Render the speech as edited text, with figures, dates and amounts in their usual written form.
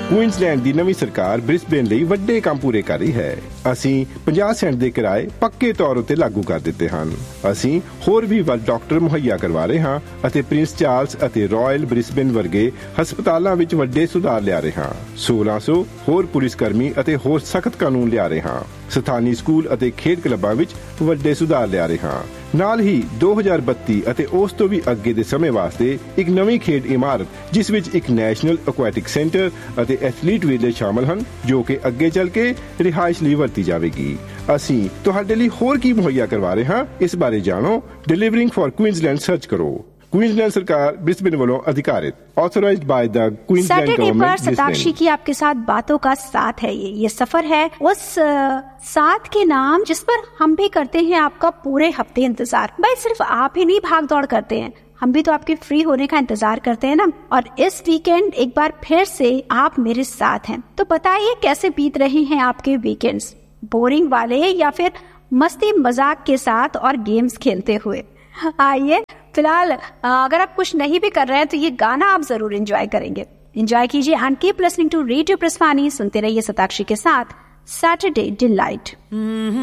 Queensland ਦੀ ਨਵੀਂ ਸਰਕਾਰ Brisbane ਲਈ ਵੱਡੇ ਕੰਮ ਪੂਰੇ ਕਰ ਰਹੀ ਹੈ। ਅਸੀਂ 50 ਸੈਂਟ ਦੇ ਕਿਰਾਏ ਪੱਕੇ ਤੌਰ ਉੱਤੇ ਲਾਗੂ ਕਰ ਦਿੱਤੇ ਹਨ। ਅਸੀਂ ਹੋਰ ਵੀ ਵੱਧ ਡਾਕਟਰ ਮੁਹੱਈਆ ਕਰਵਾ ਰਹੇ ਹਾਂ ਅਤੇ ਪ੍ਰਿੰਸ ਚਾਰਲਸ ਅਤੇ ਰਾਇਲ ਬ੍ਰਿਸਬੇਨ ਵਰਗੇ ਹਸਪਤਾਲਾਂ ਵਿੱਚ ਵੱਡੇ ਸੁਧਾਰ ਲਿਆ ਰਹੇ ਹਾਂ। 1600 ਹੋਰ ਪੁਲਿਸ ਕਰਮੀ ਅਤੇ ਹੋਰ ਸਖਤ ਕਾਨੂੰਨ ਲਿਆ ਰਹੇ ਹਾਂ। ਸਥਾਨੀ ਸਕੂਲ ਅਤੇ ਖੇਡ ਕਲੱਬਾਂ ਵਿੱਚ ਵੱਡੇ ਸੁਧਾਰ ਲਿਆ ਰਹੇ ਹਾਂ। ਨਾਲ ਹੀ 2032 ਅਤੇ ਉਸ ਤੋਂ ਵੀ ਅੱਗੇ ਦੇ ਸਮੇਂ ਵਾਸਤੇ ਇੱਕ ਨਵੀਂ ਖੇਡ ਇਮਾਰਤ ਜਿਸ ਵਿੱਚ ਇੱਕ ਨੈਸ਼ਨਲ ਐਕੁਐਟਿਕ ਸੈਂਟਰ ਅਤੇ ਐਥਲੀਟ ਵਿਲੇਜ ਸ਼ਾਮਲ ਹਨ ਜੋ ਕਿ ਅੱਗੇ ਚੱਲ ਕੇ ਰਿਹਾਇਸ਼ ਲਈ ਵਰਤੀ ਜਾਵੇਗੀ। ਅਸੀਂ ਤੁਹਾਡੇ ਲਈ ਹੋਰ ਕੀ ਮੁਹੱਈਆ ਕਰਵਾ ਰਹੇ ਹਾਂ, ਇਸ ਬਾਰੇ ਜਾਣੋ। डिलीवरिंग फॉर क्वींसलैंड सर्च करो। क्वींसलैंड सरकार ब्रिस्बेन वालों अधिकारित, authorised by the Queensland government. Satakshi की आपके साथ बातों का साथ है। ये सफर है उस साथ के नाम जिस पर हम भी करते हैं आपका पूरे हफ्ते इंतजार। भाई सिर्फ आप ही नहीं भाग दौड़ करते हैं, हम भी तो आपके फ्री होने का इंतजार करते हैं ना। और इस वीकेंड एक बार फिर से आप मेरे साथ हैं, तो बताइए कैसे बीत रहे हैं आपके वीकेंड्स, बोरिंग वाले या फिर मस्ती मजाक के साथ और गेम्स खेलते हुए। आइए, फिलहाल अगर आप कुछ नहीं भी कर रहे हैं तो ये गाना आप जरूर एंजॉय करेंगे। एंजॉय कीजिए and keep listening to radio प्रस्थानी। सुनते रहिए सताक्षी के साथ सैटरडे डिलाइट।